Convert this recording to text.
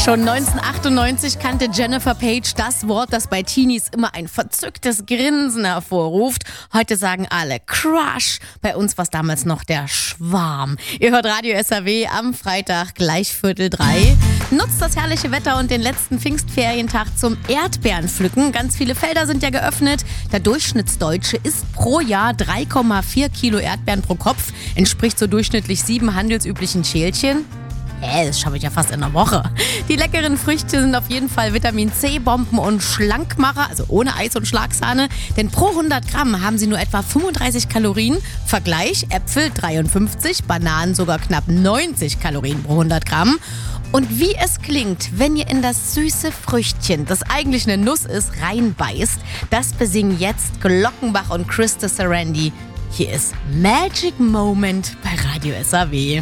Schon 1998 kannte Jennifer Page das Wort, das bei Teenies immer ein verzücktes Grinsen hervorruft. Heute sagen alle Crush. Bei uns war es damals noch der Schwarm. Ihr hört Radio SAW am Freitag gleich 2:45. Nutzt das herrliche Wetter und den letzten Pfingstferientag zum Erdbeerenpflücken. Ganz viele Felder sind ja geöffnet. Der Durchschnittsdeutsche isst pro Jahr 3,4 Kilo Erdbeeren pro Kopf. Entspricht so durchschnittlich 7 handelsüblichen Schälchen. Das schaffe ich ja fast in einer Woche. Die leckeren Früchte sind auf jeden Fall Vitamin-C-Bomben und Schlankmacher, also ohne Eis und Schlagsahne. Denn pro 100 Gramm haben sie nur etwa 35 Kalorien. Vergleich: Äpfel 53, Bananen sogar knapp 90 Kalorien pro 100 Gramm. Und wie es klingt, wenn ihr in das süße Früchtchen, das eigentlich eine Nuss ist, reinbeißt, das besingen jetzt Glockenbach und Krista Sarandon. Hier ist Magic Moment bei Radio SAW.